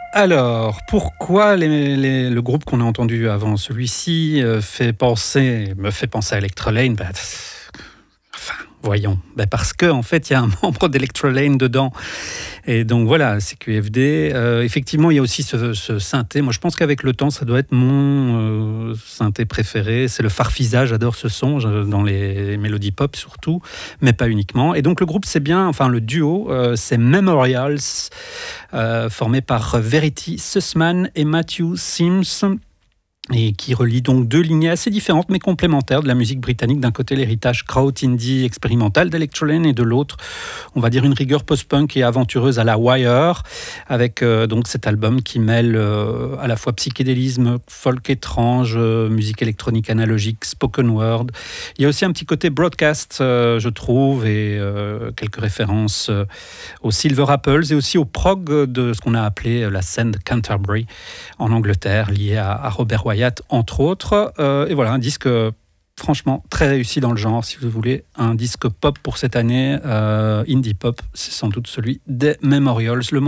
Alors, pourquoi le groupe qu'on a entendu avant celui-ci me fait penser à Electrolane? Enfin, voyons. Parce que en fait, il y a un membre d'Electrolane dedans. Et donc voilà, CQFD. Effectivement, il y a aussi ce synthé. Moi, je pense qu'avec le temps, ça doit être mon synthé préféré. C'est le Farfisa. J'adore ce son dans les mélodies pop surtout, mais pas uniquement. Et donc le groupe, le duo, c'est Memorials, formé par Verity Sussman et Matthew Sims, et qui relie donc deux lignées assez différentes mais complémentaires de la musique britannique. D'un côté, l'héritage kraut indie expérimental d'Electrolane, et de l'autre, on va dire une rigueur post-punk et aventureuse à la Wire, avec donc cet album qui mêle à la fois psychédélisme, folk étrange, musique électronique analogique, spoken word. Il y a aussi un petit côté broadcast, je trouve, et quelques références aux Silver Apples et aussi au prog de ce qu'on a appelé la scène de Canterbury en Angleterre, liée à Robert Wyatt, entre autres. Et voilà, un disque franchement très réussi dans le genre. Si vous voulez un disque pop pour cette année, indie pop, c'est sans doute celui des Memorials.